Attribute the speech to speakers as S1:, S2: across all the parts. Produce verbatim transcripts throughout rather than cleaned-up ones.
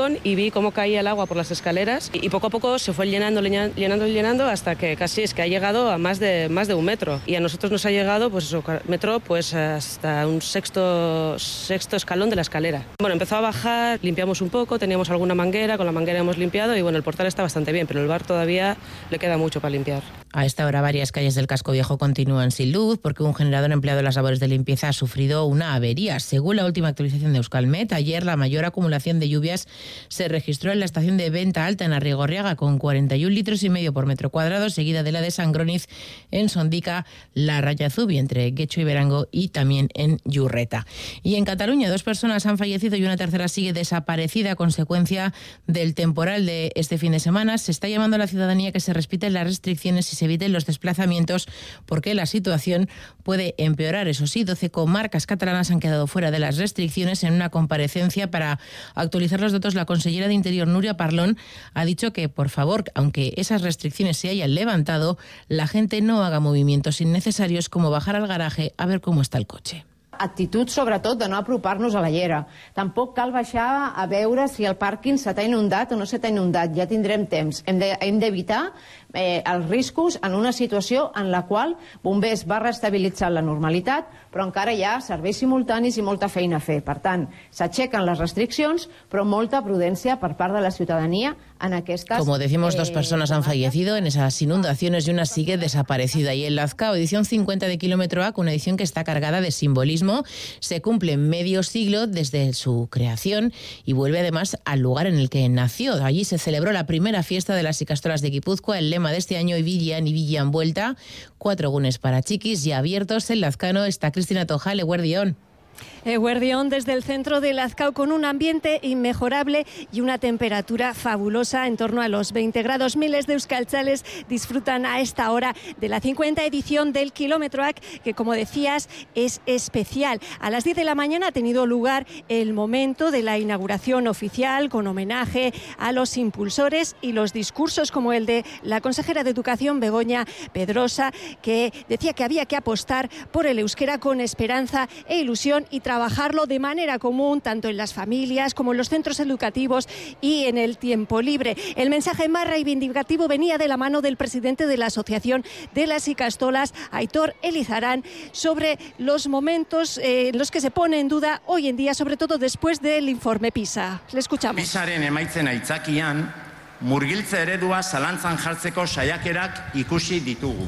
S1: balcón y vi cómo caía el agua por las escaleras y poco a poco se fue llenando, llenando, llenando hasta que casi es que ha llegado a más de, más de un metro. Y a nosotros nos ha llegado, pues eso, metro, pues hasta un sexto, sexto escalón de la escalera. Bueno, empezó a bajar, limpiamos un poco, teníamos alguna manguera, con la manguera hemos limpiado y bueno, el portal está bastante bien, pero el bar todavía le queda mucho para limpiar.
S2: A esta hora varias calles del casco viejo continúan sin luz porque un generador empleado en las labores de limpieza ha sufrido una avería. Según la última actualización de Euskalmet, ayer la mayor acumulación de lluvias se registró en la estación de Venta Alta en Arrigorriaga con cuarenta y un litros y medio por metro cuadrado, seguida de la de Sangroniz en Sondica, la Rayazubi entre Guecho y Berango y también en Yurreta. Y en Cataluña dos personas han fallecido y una tercera sigue desaparecida a consecuencia del temporal de este fin de semana. Se está llamando a la ciudadanía que se respeten las restricciones y se eviten los desplazamientos porque la situación puede empeorar. Eso sí, doce comarcas catalanas han quedado fuera de las restricciones. En una comparecencia para actualizar los datos, la consellera de Interior, Núria Parlon, ha dicho que, por favor, aunque esas restricciones se hayan levantado, la gente no haga movimientos innecesarios como bajar al garaje a ver cómo está el coche.
S3: Actitud, sobretot, de no apropar-nos a la llera. Tampoc cal baixar a veure si el pàrquing se t'ha inundat o no se t'ha inundat. Ja tindrem temps. Hem de, hem d'evitar eh, els riscos en una situació en la qual Bombers va restabilitzar la normalitat, però encara hi ha serveis simultanis i molta feina a fer. Per tant, s'aixequen les restriccions, però molta prudència per part de la ciutadania en aquestes...
S2: Como decimos, dos personas han fallecido en esas inundaciones y una sigue desaparecida. Y en Lazcao, edición cincuenta de Kilómetro A, una edición que está cargada de simbolismo. Se cumple medio siglo desde su creación y vuelve además al lugar en el que nació. Allí se celebró la primera fiesta de las Ikastolas de Guipúzcoa. El lema de este año, Ibilian, Ibilian Vuelta. Cuatro gunes para chiquis ya abiertos. En Lazcano está Cristina Tojal, Eguerdión.
S4: Eguerdión desde el centro de Lazcao con un ambiente inmejorable y una temperatura fabulosa en torno a los veinte grados. Miles de euskaltzales disfrutan a esta hora de la cincuenta edición del Kilómetro A, que como decías es especial. A las diez de la mañana ha tenido lugar el momento de la inauguración oficial con homenaje a los impulsores y los discursos como el de la consejera de Educación, Begoña Pedrosa, que decía que había que apostar por el euskera con esperanza e ilusión y trabajarlo de manera común tanto en las familias como en los centros educativos y en el tiempo libre. El mensaje más reivindicativo venía de la mano del presidente de la Asociación de las Ikastolas, Aitor Elizarán, sobre los momentos en eh, los que se pone en duda hoy en día, sobre todo después del informe PISA. Le escuchamos.
S5: PISAren emaitzen aitzakian, murgiltze eredua zalantzan jartzeko saiakerak ikusi ditugu.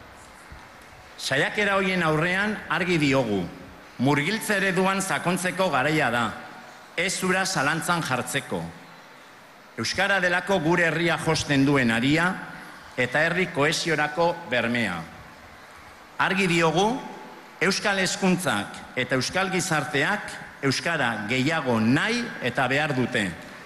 S5: Saiakera hoien aurrean argi diogu. Murgiltze ereduan sakontzeko garaia da, ez ura zalantzan jartzeko. Euskara delako gure herria josten duen aria eta herri kohesiorako bermea. Argi diogu, euskal hezkuntzak eta euskal gizarteak euskara gehiago nahi eta behar dute.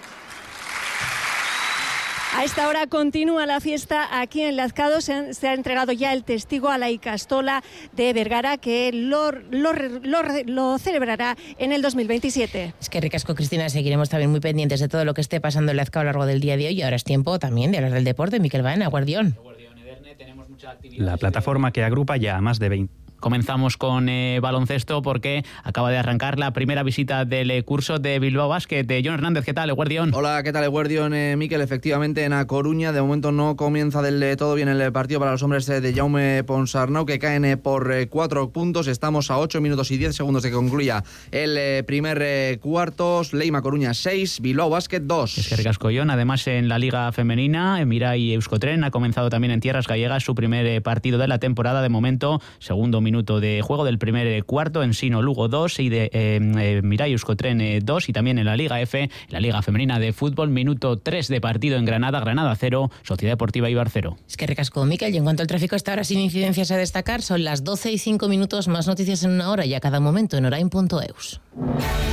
S4: A esta hora continúa la fiesta aquí en Lazcado. Se, se ha entregado ya el testigo a la Ikastola de Vergara, que lo, lo, lo, lo celebrará en el dos mil veintisiete.
S2: Es que ricasco, Cristina. Seguiremos también muy pendientes de todo lo que esté pasando en Lazcado a lo largo del día de hoy. Y ahora es tiempo también de hablar del deporte. Miquel Baena, Guardión.
S6: La plataforma que agrupa ya a más de veinte...
S7: Comenzamos con eh, baloncesto porque acaba de arrancar la primera visita del eh, curso de Bilbao Basket. De John Hernández, ¿qué tal, Eguerdión?
S8: Hola, ¿qué tal, Eguerdión? Eh, Miquel, efectivamente en A Coruña de momento no comienza del eh, todo bien el partido para los hombres eh, de Jaume Ponsarnau, que caen eh, por eh, cuatro puntos. Estamos a ocho minutos y diez segundos de que concluya el eh, primer eh, cuarto. Leima Coruña seis, Bilbao Basket dos.
S7: Es que ricasco, John. Además, en la Liga Femenina, Mirai Euskotren ha comenzado también en tierras gallegas su primer eh, partido de la temporada. De momento, segundo minuto de juego del primer cuarto, Ensino Lugo dos y de eh, eh, Mirai Euskotren eh, dos, y también en la Liga F, en la Liga Femenina de Fútbol, minuto tres de partido en Granada, Granada cero, Sociedad Deportiva Eibar cero.
S2: Es que ricasco, Miquel, y en cuanto al tráfico está ahora sin incidencias a destacar, son las doce y cinco minutos, más noticias en una hora y a cada momento en orain punto eus.